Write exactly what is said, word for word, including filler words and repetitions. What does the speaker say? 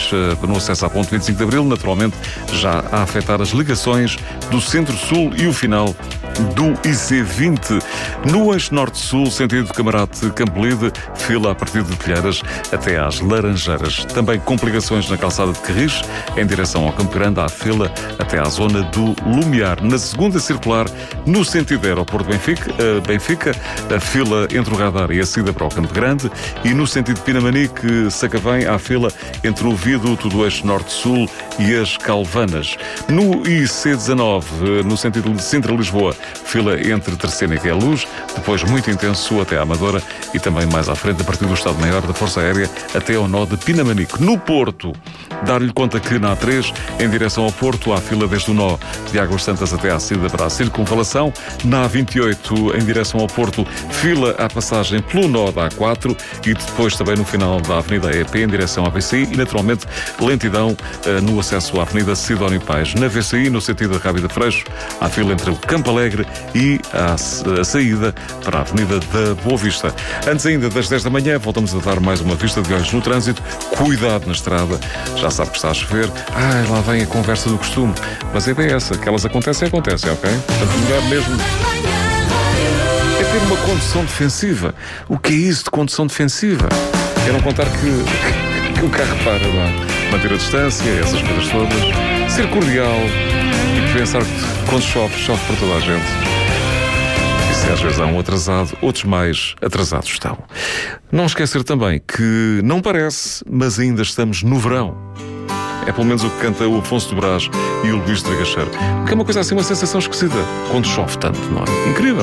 uh, no acesso à ponte vinte e cinco de Abril, naturalmente já a afetar as ligações do Centro-Sul e o final do I C vinte. No eixo norte-sul, sentido Camarate Campolide, fila a partir de Telheiras até às Laranjeiras. Também complicações na calçada de Carris, em direção ao Campo Grande, há fila até à zona do Lumiar. Na segunda circular, no sentido aeroporto Benfica, uh, Benfica, a fila entre o radar e a saída para o Campo Grande, e no sentido Pinamanique, Sacavém, há fila entre o viaduto do eixo norte-sul e as Calvanas. No I C dezanove, no sentido de Sintra-Lisboa, fila entre Terceira e Queluz, depois muito intenso até à Amadora e também mais à frente, a partir do Estado-Maior da Força Aérea até ao nó de Pinamanique. No Porto, dar-lhe conta que na A três, em direção ao Porto, há fila desde o nó de Águas Santas até à saída para a Circunvalação. Na A vinte e oito, em direção ao Porto, fila à passagem pelo nó da A quatro e depois também no final da Avenida E P, em direção à V C I, e naturalmente lentidão uh, no acesso à Avenida Sidónio Pais. Na V C I, no sentido da Rábida Freixo, há fila entre o Campo Alegre e a, a saída para a Avenida da Boa Vista. Antes ainda das dez da manhã, voltamos a dar mais uma vista de olhos no trânsito. Cuidado na estrada, já sabe que está a chover. Ai, lá vem a conversa do costume. Mas a ideia é essa, que elas acontecem, acontecem, ok? Portanto, melhor mesmo é ter uma condução defensiva. O que é isso de condução defensiva? É não contar que, que o carro para lá. Manter a distância, essas coisas todas. Ser cordial e pensar que quando chove, chove para toda a gente. E se às vezes há um atrasado, outros mais atrasados estão. Não esquecer também que não parece, mas ainda estamos no verão. É pelo menos o que canta o Afonso de Brás e o Luís Tragacheiro. Que é uma coisa assim, uma sensação esquisita quando chove tanto, não é? Incrível.